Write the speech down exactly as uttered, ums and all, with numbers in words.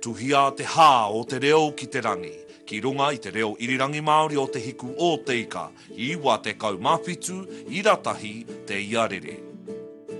tuhia te hā o te reo ki te rangi. Ki runga i te reo irirangi Māori o te hiku o te ika, i iwa te kaumāwhitu, i ratahi te iarere.